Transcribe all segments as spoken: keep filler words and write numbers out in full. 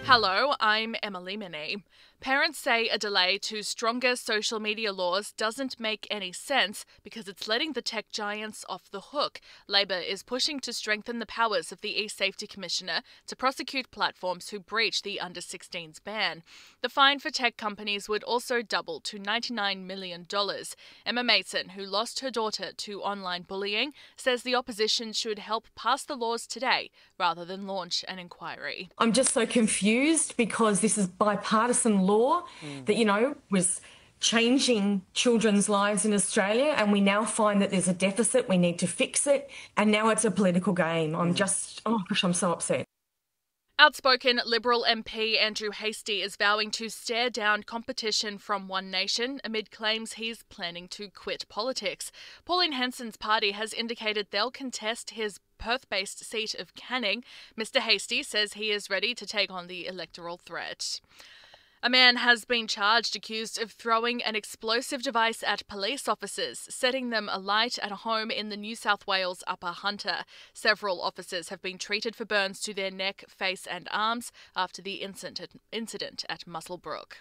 Hello, I'm Emily Minnie. Parents say a delay to stronger social media laws doesn't make any sense because it's letting the tech giants off the hook. Labor is pushing to strengthen the powers of the e-Safety Commissioner to prosecute platforms who breach the under sixteens ban. The fine for tech companies would also double to ninety-nine million dollars. Emma Mason, who lost her daughter to online bullying, says the opposition should help pass the laws today rather than launch an inquiry. I'm just so confused because this is bipartisan law mm. that, you know, was changing children's lives in Australia, and we now find that there's a deficit, we need to fix it, and now it's a political game. I'm mm. just, oh gosh, I'm so upset. Outspoken Liberal M P Andrew Hastie is vowing to stare down competition from One Nation amid claims he's planning to quit politics. Pauline Hanson's party has indicated they'll contest his Perth-based seat of Canning. Mister Hastie says he is ready to take on the electoral threat. A man has been charged accused of throwing an explosive device at police officers, setting them alight at a home in the New South Wales Upper Hunter. Several officers have been treated for burns to their neck, face and arms after the incident at Muswellbrook.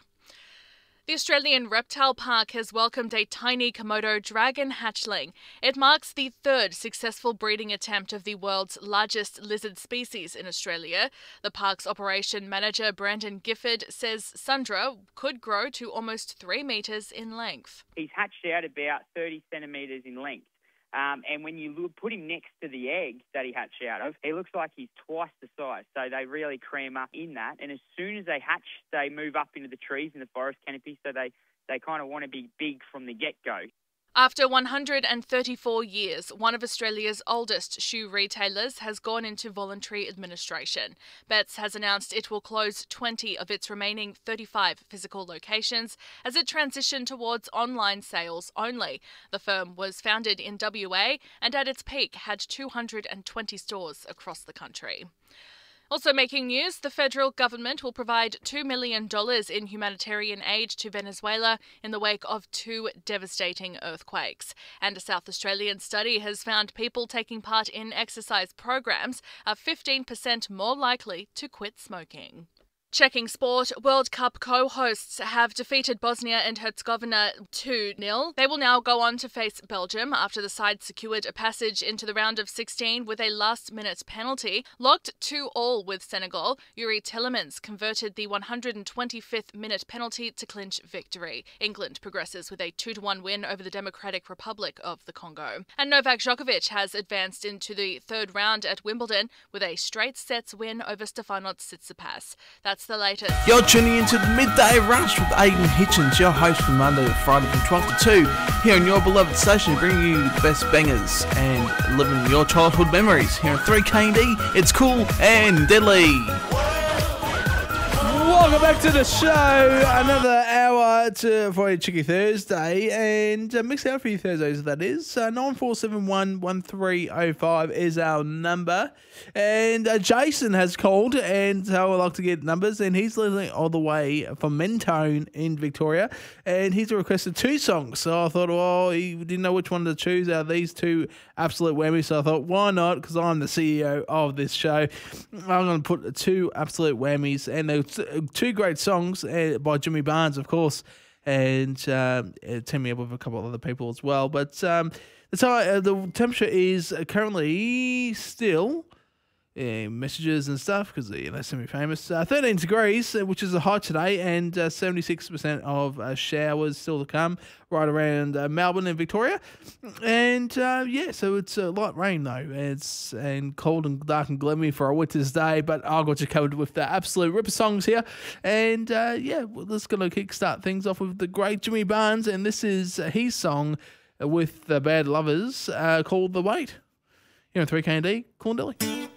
The Australian Reptile Park has welcomed a tiny Komodo dragon hatchling. It marks the third successful breeding attempt of the world's largest lizard species in Australia. The park's operation manager Brandon Gifford says Sundra could grow to almost three metres in length. He's hatched out about thirty centimetres in length. Um, and when you look, put him next to the egg that he hatched out of, he looks like he's twice the size. So they really cram up in that. And as soon as they hatch, they move up into the trees in the forest canopy. So they, they kind of want to be big from the get-go. After one hundred thirty-four years, one of Australia's oldest shoe retailers has gone into voluntary administration. Betts has announced it will close twenty of its remaining thirty-five physical locations as it transitioned towards online sales only. The firm was founded in W A and at its peak had two hundred twenty stores across the country. Also making news, the federal government will provide two million dollars in humanitarian aid to Venezuela in the wake of two devastating earthquakes. And a South Australian study has found people taking part in exercise programs are fifteen percent more likely to quit smoking. Checking sport, World Cup co-hosts have defeated Bosnia and Herzegovina two nil. They will now go on to face Belgium after the side secured a passage into the round of sixteen with a last-minute penalty. Locked two all with Senegal, Yuri Tillemans converted the one hundred twenty-fifth minute penalty to clinch victory. England progresses with a two to one win over the Democratic Republic of the Congo. And Novak Djokovic has advanced into the third round at Wimbledon with a straight sets win over Stefanos Tsitsipas. That's the latest. You're tuning into the Midday Rush with Aidan Hitchens, your host from Monday to Friday from twelve to two, here on your beloved station, bringing you the best bangers and living your childhood memories here on three K D. It's cool and deadly. Welcome back to the show. Another hour to, for a Chicky Thursday, and uh, mix out for you Thursdays, that is. Uh, nine four seven one, one three oh five is our number. And uh, Jason has called, and so I like to get numbers, and he's listening all the way from Mentone in Victoria, and he's requested two songs. So I thought, well, he didn't know which one to choose out of these two absolute whammies, so I thought, why not? Because I'm the C E O of this show. I'm going to put two absolute whammies, and they're two great songs uh, by Jimmy Barnes, of course, and um, team me up with a couple of other people as well. But um, the, uh, the temperature is currently still... Yeah, messages and stuff because yeah, they're semi-famous. Uh, thirteen degrees, uh, which is a high today, and uh, seventy-six percent of uh, showers still to come right around uh, Melbourne and Victoria. And uh, yeah, so it's uh, light rain though. It's and cold and dark and gloomy for a winter's day, but I've got you covered with the absolute ripper songs here. And uh, yeah, we're just going to kickstart things off with the great Jimmy Barnes, and this is uh, his song with the Bad Lovers uh, called The Wait. Here on three K D, Corndelly.